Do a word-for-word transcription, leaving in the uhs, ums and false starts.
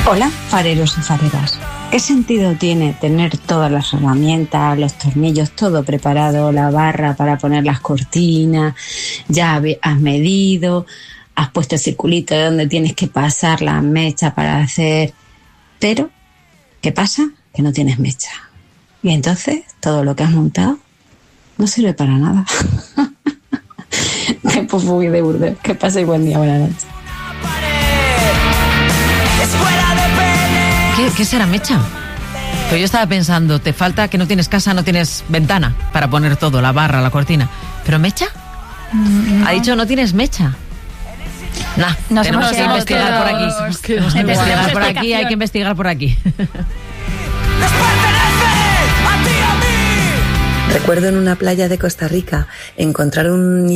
Hola, fareros y fareras. ¿Qué sentido tiene tener todas las herramientas, los tornillos, todo preparado, la barra para poner las cortinas, ya has medido, has puesto el circulito de donde tienes que pasar la mecha para hacer... Pero, ¿qué pasa? Que no tienes mecha. Y entonces, todo lo que has montado no sirve para nada. Qué pufugui de Burdeos. Que paséis buen día, buenas noches. ¿Qué, ¿Qué será mecha? Pues yo estaba pensando, te falta que no tienes casa, no tienes ventana para poner todo, la barra, la cortina. ¿Pero mecha? No. Ha dicho no tienes mecha. Nah, no, tenemos que investigar por aquí. Es que tenemos que investigar por aquí, hay que investigar por aquí. Recuerdo en una playa de Costa Rica encontrar un